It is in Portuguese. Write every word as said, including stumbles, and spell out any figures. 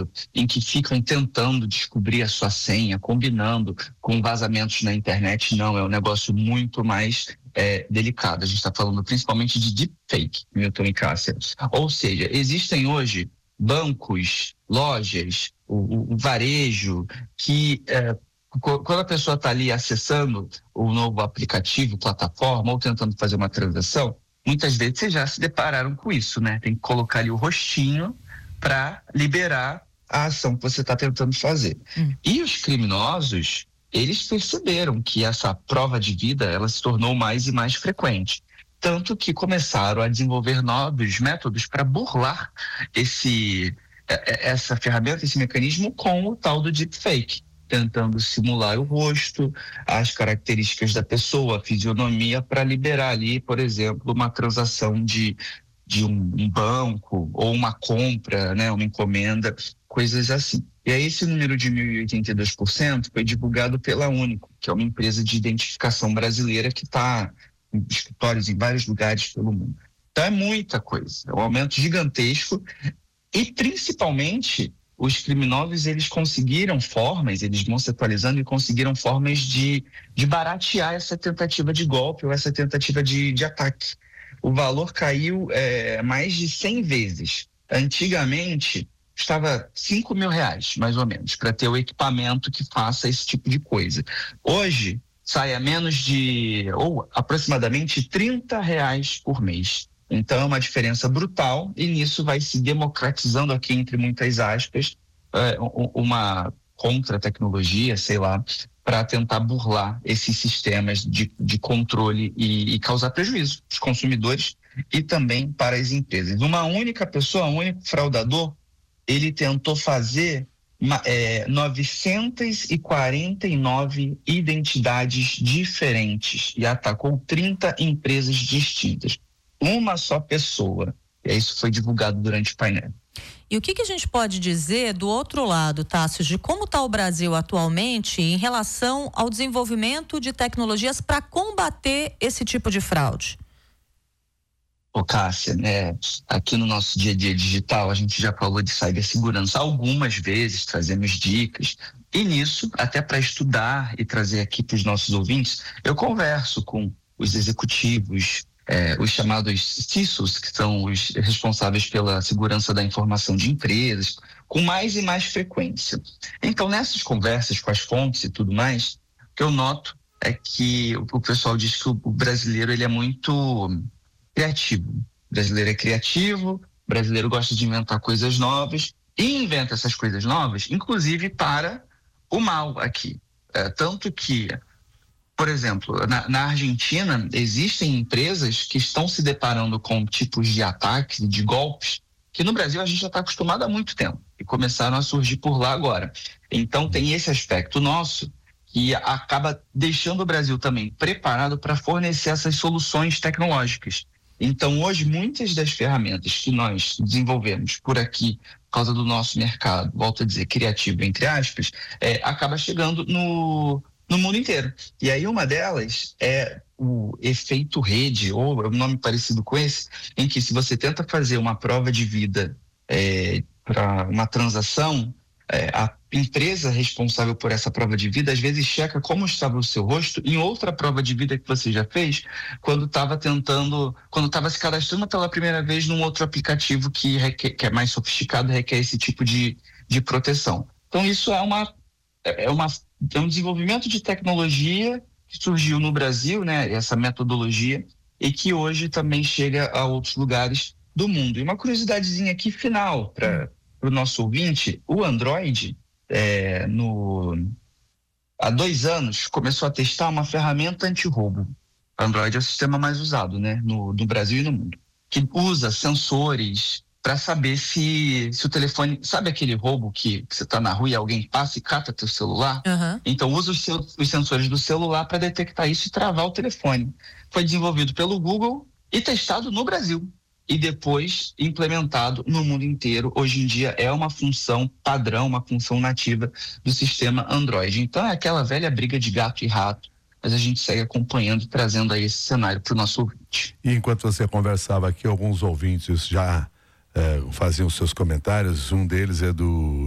momento em que ficam tentando descobrir a sua senha, combinando com vazamentos na internet. Não, é um negócio muito mais é, delicado. A gente está falando principalmente de deepfake, Milton e Cássia. Ou seja, existem hoje bancos, lojas, o, o, o varejo, que é, quando a pessoa está ali acessando o novo aplicativo, plataforma, ou tentando fazer uma transação, muitas vezes vocês já se depararam com isso, né? Tem que colocar ali o rostinho para liberar a ação que você está tentando fazer. Hum. E os criminosos, eles perceberam que essa prova de vida, ela se tornou mais e mais frequente. Tanto que começaram a desenvolver novos métodos para burlar esse, essa ferramenta, esse mecanismo com o tal do deepfake, tentando simular o rosto, as características da pessoa, a fisionomia, para liberar ali, por exemplo, uma transação de, de um, um banco ou uma compra, né, uma encomenda, coisas assim. E aí esse número de mil e oitenta e dois por cento foi divulgado pela Único, que é uma empresa de identificação brasileira que está em escritórios em vários lugares pelo mundo. Então é muita coisa, é um aumento gigantesco e principalmente os criminosos, eles conseguiram formas, eles vão se atualizando e conseguiram formas de, de baratear essa tentativa de golpe ou essa tentativa de, de ataque. O valor caiu é, mais de cem vezes. Antigamente, estava cinco mil reais, mais ou menos, para ter o equipamento que faça esse tipo de coisa. Hoje, sai a menos de, ou aproximadamente trinta reais por mês. Então é uma diferença brutal e nisso vai se democratizando aqui, entre muitas aspas, uma contra-tecnologia, sei lá, para tentar burlar esses sistemas de, de controle e, e causar prejuízo aos consumidores e também para as empresas. Uma única pessoa, um único fraudador, ele tentou fazer é, novecentas e quarenta e nove identidades diferentes e atacou trinta empresas distintas. Uma só pessoa. E isso foi divulgado durante o painel. E o que, que a gente pode dizer do outro lado, Tássio, de como está o Brasil atualmente em relação ao desenvolvimento de tecnologias para combater esse tipo de fraude? Ô Cássia, né, aqui no nosso dia a dia digital a gente já falou de cibersegurança algumas vezes, trazemos dicas, e nisso, até para estudar e trazer aqui para os nossos ouvintes, eu converso com os executivos, É, os chamados C I S Os, que são os responsáveis pela segurança da informação de empresas, com mais e mais frequência. Então, nessas conversas com as fontes e tudo mais, o que eu noto é que o, o pessoal diz que o, o brasileiro ele é muito criativo. O brasileiro é criativo, o brasileiro gosta de inventar coisas novas, e inventa essas coisas novas, inclusive para o mal aqui. É, tanto que por exemplo, na, na Argentina, existem empresas que estão se deparando com tipos de ataques, de golpes, que no Brasil a gente já está acostumado há muito tempo e começaram a surgir por lá agora. Então tem esse aspecto nosso que acaba deixando o Brasil também preparado para fornecer essas soluções tecnológicas. Então hoje muitas das ferramentas que nós desenvolvemos por aqui, por causa do nosso mercado, volto a dizer, criativo, entre aspas, é, acaba chegando no... no mundo inteiro. E aí uma delas é o efeito rede, ou é um nome parecido com esse, em que se você tenta fazer uma prova de vida é, para uma transação, é, a empresa responsável por essa prova de vida às vezes checa como estava o seu rosto em outra prova de vida que você já fez quando estava tentando, quando estava se cadastrando pela primeira vez num outro aplicativo que, requer, que é mais sofisticado, requer esse tipo de, de proteção. Então isso é uma é uma é um desenvolvimento de tecnologia que surgiu no Brasil, né, essa metodologia, e que hoje também chega a outros lugares do mundo. E uma curiosidadezinha aqui final para o nosso ouvinte, o Android, é, no, há dois anos, começou a testar uma ferramenta anti-roubo. Android é o sistema mais usado, né, no, no Brasil e no mundo, que usa sensores para saber se, se o telefone... Sabe aquele roubo que, que você está na rua e alguém passa e cata teu celular? Uhum. Então usa os, seus, os sensores do celular para detectar isso e travar o telefone. Foi desenvolvido pelo Google e testado no Brasil. E depois implementado no mundo inteiro. Hoje em dia é uma função padrão, uma função nativa do sistema Android. Então é aquela velha briga de gato e rato, mas a gente segue acompanhando, trazendo aí esse cenário para o nosso ouvinte. E enquanto você conversava aqui, alguns ouvintes já... É, faziam seus comentários. Um deles é do